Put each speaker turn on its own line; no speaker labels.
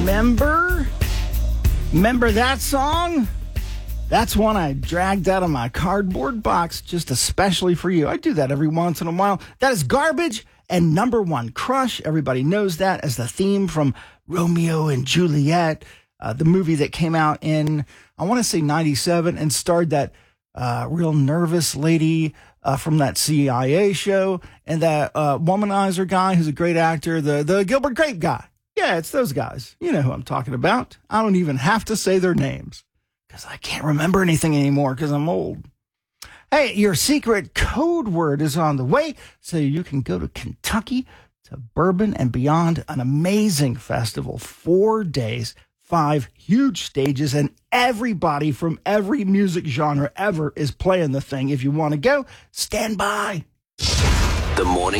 Remember? Remember that song? That's one I dragged out of my cardboard box just especially for you. I do that every once in a while. That is Garbage and Number One Crush. Everybody knows that as the theme from Romeo and Juliet, the movie that came out in, I want to say 97, and starred that real nervous lady from that CIA show, and that womanizer guy who's a great actor, the Gilbert Grape guy. Yeah, it's those guys. You know who I'm talking about. I don't even have to say their names because I can't remember anything anymore because I'm old. Hey, your secret code word is on the way, so you can go to Kentucky, to Bourbon and Beyond, an amazing festival, 4 days, 5 huge stages, and everybody from every music genre ever is playing the thing. If you want to go, stand by.
The morning